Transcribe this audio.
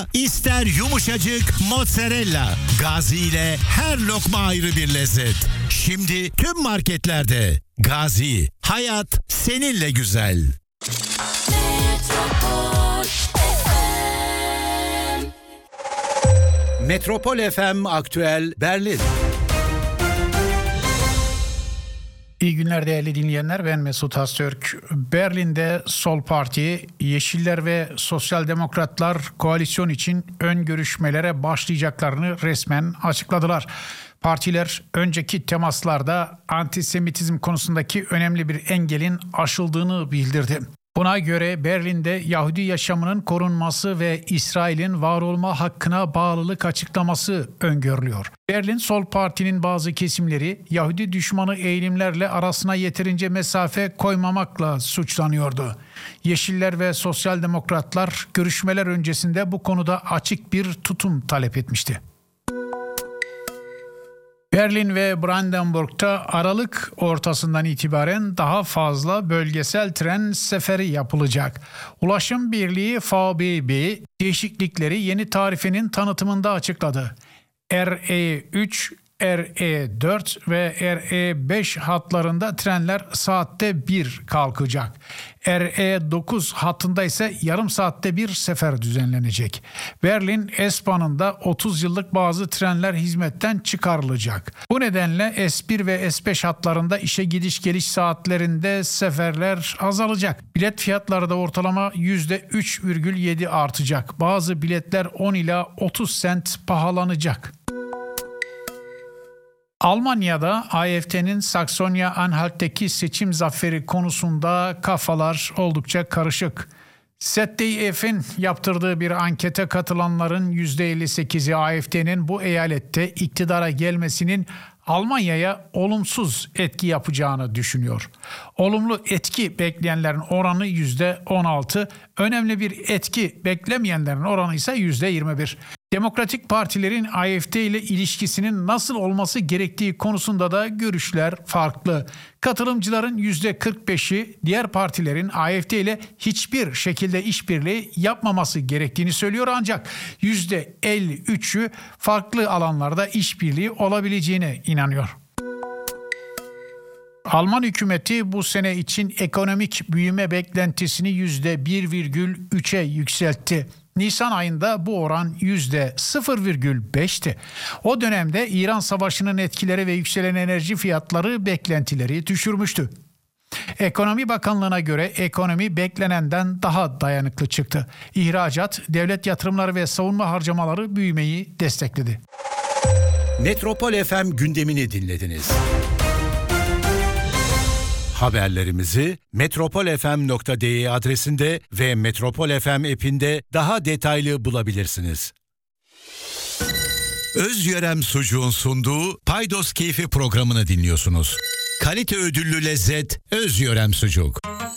ister yumuşacık mozzarella. Gazi ile her lokma ayrı bir lezzet. Şimdi tüm marketlerde. Gazi, hayat seninle güzel. Metropol FM Aktüel Berlin. İyi günler değerli dinleyenler, ben Mesut Öztürk. Berlin'de Sol Parti, Yeşiller ve Sosyal Demokratlar koalisyon için ön görüşmelere başlayacaklarını resmen açıkladılar. Partiler önceki temaslarda antisemitizm konusundaki önemli bir engelin aşıldığını bildirdi. Buna göre Berlin'de Yahudi yaşamının korunması ve İsrail'in var olma hakkına bağlılık açıklaması öngörülüyor. Berlin Sol Parti'nin bazı kesimleri Yahudi düşmanı eğilimlerle arasına yeterince mesafe koymamakla suçlanıyordu. Yeşiller ve Sosyal Demokratlar görüşmeler öncesinde bu konuda açık bir tutum talep etmişti. Berlin ve Brandenburg'da Aralık ortasından itibaren daha fazla bölgesel tren seferi yapılacak. Ulaşım Birliği VBB değişiklikleri yeni tarifenin tanıtımında açıkladı. RE3, RE4 ve RE5 hatlarında trenler saatte 1 kalkacak. RE9 hattında ise yarım saatte bir sefer düzenlenecek. Berlin S-Bahn'ında 30 yıllık bazı trenler hizmetten çıkarılacak. Bu nedenle S1 ve S5 hatlarında işe gidiş geliş saatlerinde seferler azalacak. Bilet fiyatları da ortalama %3,7 artacak. Bazı biletler 10 ila 30 sent pahalanacak. Almanya'da AfD'nin Saksonya-Anhalt'teki seçim zaferi konusunda kafalar oldukça karışık. ZDF'in yaptırdığı bir ankete katılanların %58'i AfD'nin bu eyalette iktidara gelmesinin Almanya'ya olumsuz etki yapacağını düşünüyor. Olumlu etki bekleyenlerin oranı %16, önemli bir etki beklemeyenlerin oranı ise %21. Demokratik partilerin AfD ile ilişkisinin nasıl olması gerektiği konusunda da görüşler farklı. Katılımcıların %45'i diğer partilerin AfD ile hiçbir şekilde işbirliği yapmaması gerektiğini söylüyor, ancak %53'ü farklı alanlarda işbirliği olabileceğine inanıyor. Alman hükümeti bu sene için ekonomik büyüme beklentisini %1,3'e yükseltti. Nisan ayında bu oran %0,5'ti. O dönemde İran Savaşı'nın etkileri ve yükselen enerji fiyatları beklentileri düşürmüştü. Ekonomi Bakanlığı'na göre ekonomi beklenenden daha dayanıklı çıktı. İhracat, devlet yatırımları ve savunma harcamaları büyümeyi destekledi. Metropol FM gündemini dinlediniz. Haberlerimizi metropolfm.de adresinde ve Metropol FM app'inde daha detaylı bulabilirsiniz. Özyörem Sucuğun sunduğu Paydos Keyfi programını dinliyorsunuz. Kalite ödüllü lezzet Özyörem Sucuk.